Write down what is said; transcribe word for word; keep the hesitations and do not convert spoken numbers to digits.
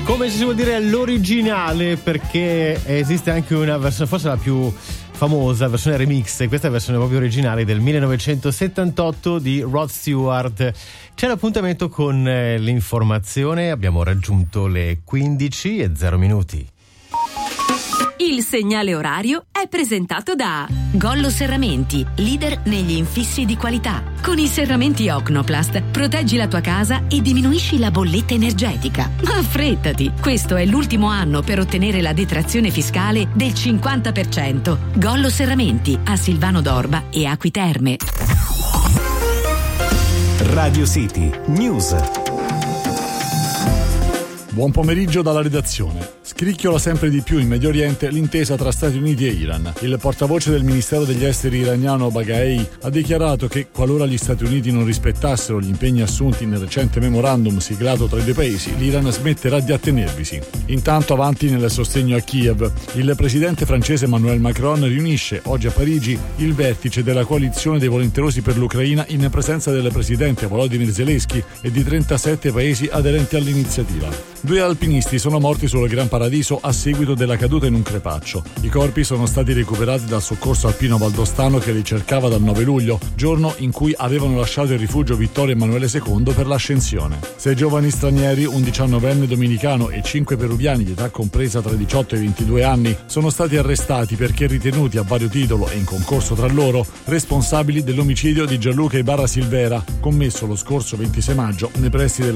Come si vuol dire l'originale, perché esiste anche una versione, forse la più famosa, versione remix, e questa è la versione proprio originale del millenovecentosettantotto di Rod Stewart. C'è l'appuntamento con l'informazione, abbiamo raggiunto le quindici e zero minuti. Il segnale orario è presentato da Gollo Serramenti, leader negli infissi di qualità. Con i serramenti Ocnoplast proteggi la tua casa e diminuisci la bolletta energetica. Ma affrettati, questo è l'ultimo anno per ottenere la detrazione fiscale del cinquanta per cento. Gollo Serramenti a Silvano d'Orba e Acqui Terme. Radio City News. Buon pomeriggio dalla redazione. Scricchiola sempre di più in Medio Oriente l'intesa tra Stati Uniti e Iran. Il portavoce del Ministero degli Esteri iraniano Baghei ha dichiarato che qualora gli Stati Uniti non rispettassero gli impegni assunti nel recente memorandum siglato tra i due paesi, l'Iran smetterà di attenervisi. Intanto, avanti nel sostegno a Kiev, il presidente francese Emmanuel Macron riunisce oggi a Parigi il vertice della coalizione dei volenterosi per l'Ucraina in presenza del presidente Volodymyr Zelensky e di trentasette paesi aderenti all'iniziativa. Due alpinisti sono morti sul Gran Paradiso a seguito della caduta in un crepaccio. I corpi sono stati recuperati dal soccorso alpino valdostano che li cercava dal nove luglio, giorno in cui avevano lasciato il rifugio Vittorio Emanuele secondo per l'ascensione. Sei giovani stranieri, un diciannovenne dominicano e cinque peruviani di età compresa tra i diciotto e i ventidue anni, sono stati arrestati perché ritenuti a vario titolo e in concorso tra loro responsabili dell'omicidio di Gianluca Ibarra Silvera, commesso lo scorso ventisei maggio nei pressi della